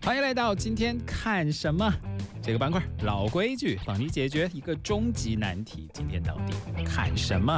欢迎来到今天看什么这个板块，老规矩，帮你解决一个终极难题。今天到底看什么？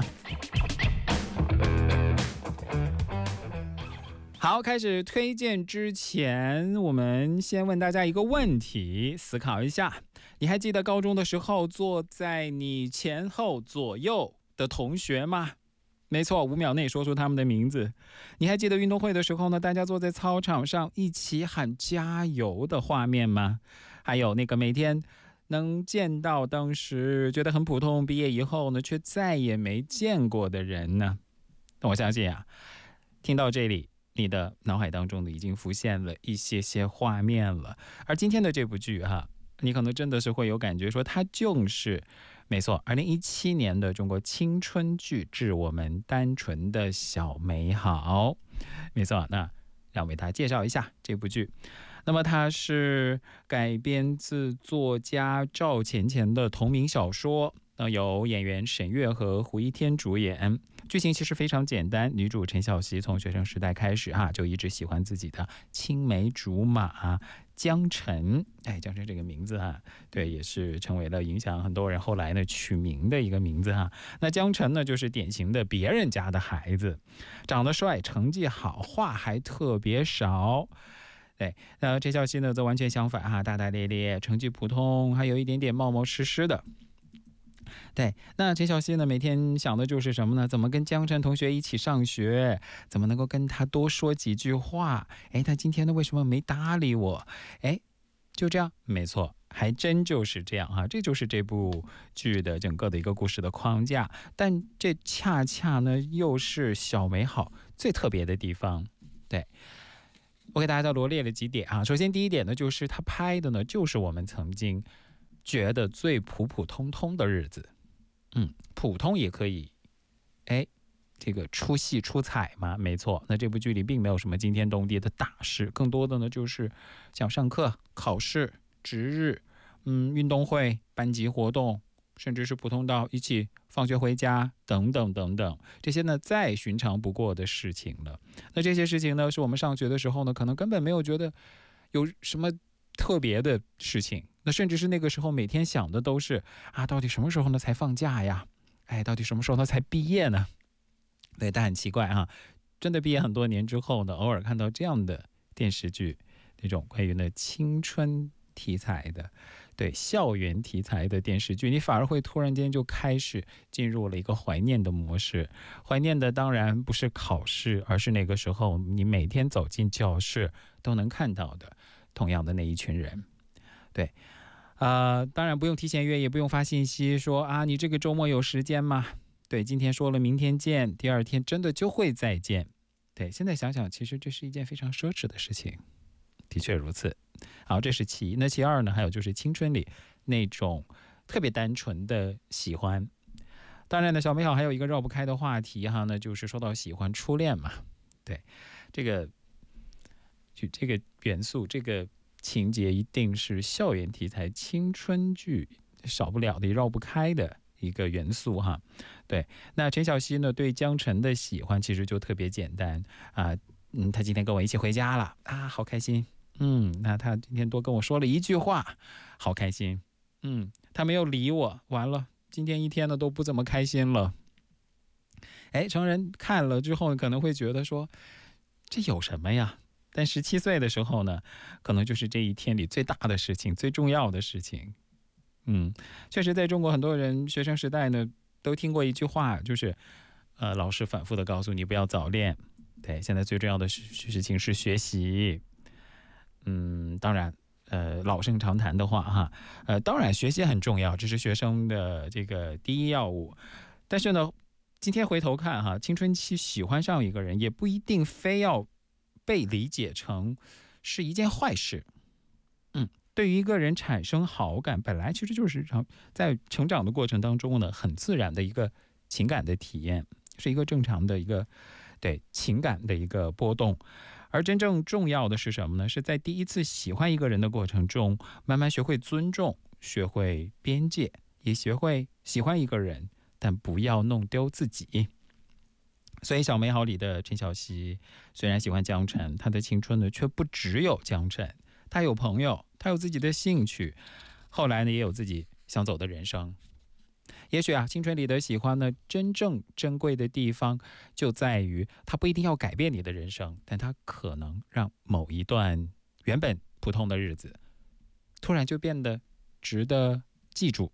好，开始推荐之前，我们先问大家一个问题，思考一下。你还记得高中的时候坐在你前后左右的同学吗？没错，5秒内说出他们的名字。你还记得运动会的时候呢，大家坐在操场上一起喊加油的画面吗？还有那个每天能见到当时觉得很普通，毕业以后呢却再也没见过的人呢？我相信啊，听到这里，你的脑海当中呢已经浮现了一些画面了。而今天的这部剧你可能真的是会有感觉说，它就是没错2017年的中国青春剧《致我们单纯的小美好》。没错，那让我为大家介绍一下这部剧。那么它是改编自作家赵钱钱的同名小说，由演员沈月和胡一天主演。剧情其实非常简单，女主陈小希从学生时代开始就一直喜欢自己的青梅竹马江晨。江晨这个名字对，也是成为了影响很多人后来呢取名的一个名字那江晨呢，就是典型的别人家的孩子，长得帅，成绩好，话还特别少。对，陈小希呢则完全相反大大咧咧，成绩普通，还有一点点冒冒失失的。对，那陈小希呢，每天想的就是什么呢？怎么跟江晨同学一起上学？怎么能够跟他多说几句话？他今天呢为什么没搭理我？就这样，没错，还真就是这样这就是这部剧的整个的一个故事的框架。但这恰恰呢又是小美好最特别的地方。对，我给大家罗列了几点首先第一点呢，就是他拍的呢就是我们曾经觉得最普普通通的日子。普通也可以这个出戏出彩嘛，没错。那这部剧里并没有什么惊天动地的大事，更多的呢就是像上课、考试、值日、运动会、班级活动，甚至是普通到一起放学回家等等等等，这些呢再寻常不过的事情了。那这些事情呢，是我们上学的时候呢，可能根本没有觉得有什么特别的事情，那甚至是那个时候每天想的都是到底什么时候呢才放假呀？到底什么时候呢才毕业呢？对，但很奇怪真的毕业很多年之后呢，偶尔看到这样的电视剧，那种关于呢青春题材的，对，校园题材的电视剧，你反而会突然间就开始进入了一个怀念的模式。怀念的当然不是考试，而是那个时候你每天走进教室都能看到的同样的那一群人。对，当然不用提前约，也不用发信息说你这个周末有时间吗？对，今天说了明天见，第二天真的就会再见。对，现在想想，其实这是一件非常奢侈的事情，的确如此。好，这是其一。那其二呢，还有就是青春里那种特别单纯的喜欢。当然呢，小美好还有一个绕不开的话题那就是说到喜欢初恋嘛。对，这个元素，这个情节一定是校园题材青春剧少不了的、绕不开的一个元素对，那陈小希呢对江晨的喜欢其实就特别简单他今天跟我一起回家了好开心。那他今天多跟我说了一句话，好开心。他没有理我，完了，今天一天呢都不怎么开心了。成人看了之后可能会觉得说，这有什么呀？但17岁的时候呢，可能就是这一天里最大的事情，最重要的事情。确实在中国很多人学生时代呢都听过一句话，就是老师反复的告诉你不要早恋。对，现在最重要的事情是学习。当然老生常谈的话当然学习很重要，这是学生的这个第一要务。但是呢，今天回头看青春期喜欢上一个人也不一定非要被理解成是一件坏事。对于一个人产生好感，本来其实就是在成长的过程当中呢，很自然的一个情感的体验，是一个正常的一个对情感的一个波动。而真正重要的是什么呢？是在第一次喜欢一个人的过程中，慢慢学会尊重，学会边界，也学会喜欢一个人，但不要弄丢自己。所以小美好里的陈小希虽然喜欢江晨，她的青春呢却不只有江晨， 他有朋友，他有自己的兴趣，后来呢也有自己想走的人生。也许青春里的喜欢呢，真正珍贵的地方就在于它不一定要改变你的人生，但它可能让某一段原本普通的日子突然就变得值得记住。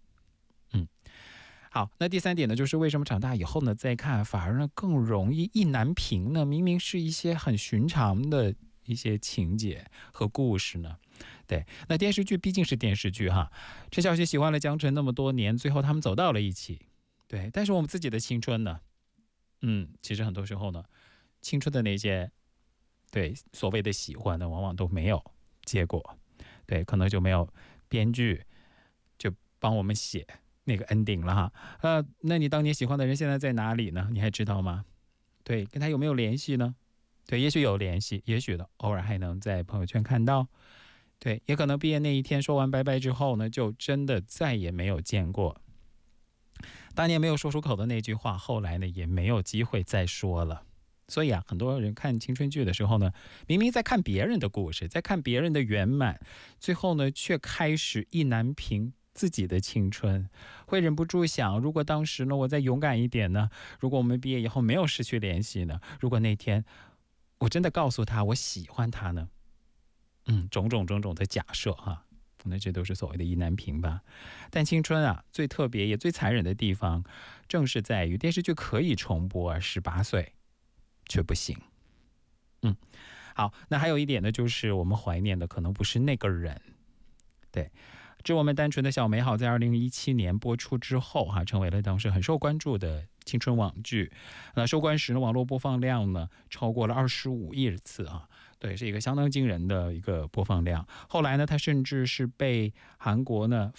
好，那第3点呢，就是为什么长大以后呢再看反而呢更容易意难平呢？明明是一些很寻常的一些情节和故事呢。对，那电视剧毕竟是电视剧陈小希喜欢了江辰那么多年，最后他们走到了一起。对，但是我们自己的青春呢，其实很多时候呢，青春的那些所谓的喜欢呢，往往都没有结果。对，可能就没有编剧就帮我们写那个 ending 了那你当年喜欢的人现在在哪里呢？你还知道吗？对，跟他有没有联系呢？对，也许有联系，也许呢偶尔还能在朋友圈看到。对，也可能毕业那一天说完拜拜之后呢，就真的再也没有见过。当年没有说出口的那句话，后来呢也没有机会再说了。所以很多人看青春剧的时候呢，明明在看别人的故事，在看别人的圆满，最后呢却开始意难平自己的青春，会忍不住想，如果当时呢我再勇敢一点呢？如果我们毕业以后没有失去联系呢？如果那天我真的告诉他我喜欢他呢？种种的假设那这都是所谓的意难平吧。但青春最特别也最残忍的地方，正是在于电视剧可以重播18岁却不行。好，那还有一点呢，就是我们怀念的可能不是那个人。对，致我们单纯的小美好在2017年播出之后成为了当时很受关注的青春网剧。那收官时呢，网络播放量呢超过了25亿次对，是一个相当惊人的一个播放量。后来呢，它甚至是被韩国呢